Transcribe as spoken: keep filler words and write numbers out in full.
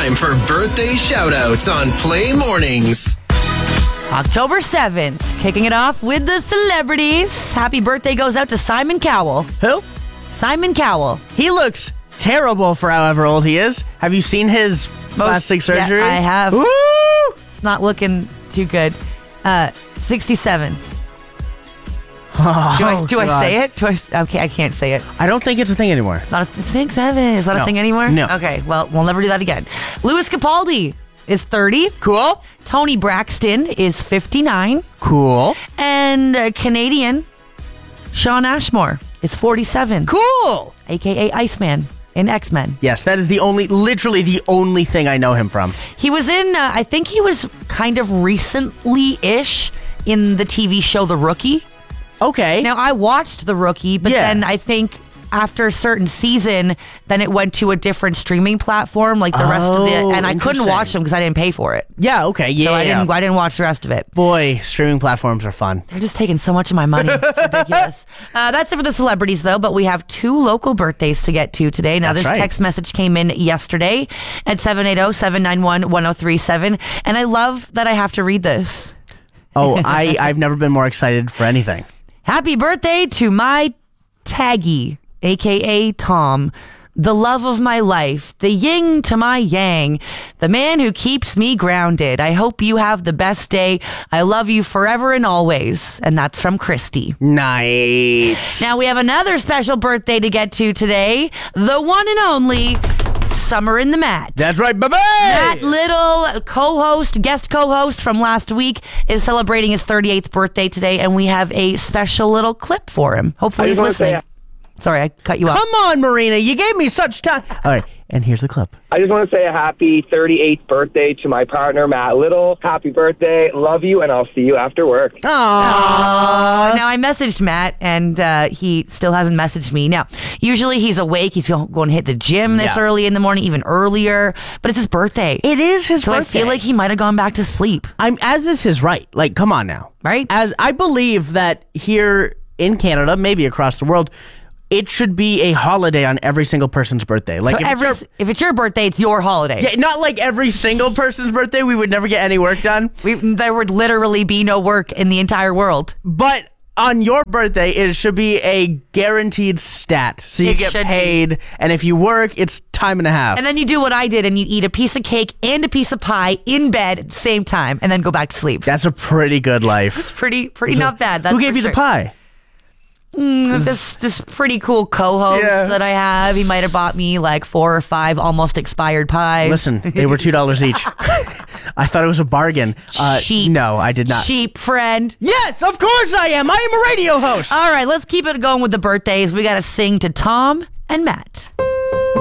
time for birthday shout-outs on Play Mornings. October seventh, kicking it off with the celebrities. Happy birthday goes out to Simon Cowell. Who? Simon Cowell. He looks terrible for however old he is. Have you seen his plastic surgery? Yeah, I have. Woo! It's not looking too good. Uh, sixty-seven. Oh, do I, do I God. say it? Do I, okay, I can't say it. I don't think it's a thing anymore. It's not a, six, seven. It's not No. a thing anymore? No. Okay, well, we'll never do that again. Louis Capaldi is thirty. Cool. Tony Braxton is fifty-nine. Cool. And uh, Canadian Shawn Ashmore is forty-seven. Cool. A K A Iceman in X-Men. Yes, that is the only, literally the only thing I know him from. He was in, uh, I think he was kind of recently-ish in the T V show The Rookie. Okay. Now, I watched The Rookie, but Yeah. then I think after a certain season, then it went to a different streaming platform, like the rest of the, Oh, and I couldn't interesting. watch them because I didn't pay for it. Yeah, okay. Yeah. So I yeah. didn't, I didn't watch the rest of it. Boy, streaming platforms are fun. They're just taking so much of my money. It's ridiculous. uh, that's it for the celebrities, though, but we have two local birthdays to get to today. Now, That's this right. text message came in yesterday at seven eight zero, seven nine one, one zero three seven, and I love that I have to read this. Oh, I, I've never been more excited for anything. Happy birthday to my Taggy, a k a. Tom, the love of my life, the yin to my yang, the man who keeps me grounded. I hope you have the best day. I love you forever and always. And that's from Christy. Nice. Now we have another special birthday to get to today. The one and only Summer in the Mat. That's right, baby. That little co-host, guest co-host from last week is celebrating his thirty-eighth birthday today, and we have a special little clip for him. Hopefully he's listening. Sorry, I cut you off. Come on, Marina. You gave me such time. All right, and here's the clip. I just want to say a happy thirty-eighth birthday to my partner, Matt Little. Happy birthday. Love you, and I'll see you after work. Aww. Now, I messaged Matt, and uh, he still hasn't messaged me. Now, usually he's awake. He's going to hit the gym this Yeah. early in the morning, even earlier. But it's his birthday. It is his so birthday. I feel like he might have gone back to sleep, I'm as is his right. Like, come on now. right? As I believe that here in Canada, maybe across the world, it should be a holiday on every single person's birthday. Like so if, every, it's your, if it's your birthday, it's your holiday. yeah, not like every single person's birthday. We would never get any work done. We, there would literally be no work in the entire world. But on your birthday, it should be a guaranteed stat. So you It get should be. paid, and if you work, it's time and a half. And then you do what I did, and you eat a piece of cake and a piece of pie in bed at the same time, and then go back to sleep. That's a pretty good life. It's pretty, pretty not bad. That's Who gave for you sure. the pie? Mm, this this pretty cool co-host Yeah. that I have. He might have bought me like four or five almost expired pies. Listen, they were two dollars each. I thought it was a bargain. Uh, Cheap. No, I did not. Cheap friend. Yes, of course I am. I am a radio host. All right, let's keep it going with the birthdays. We got to sing to Tom and Matt.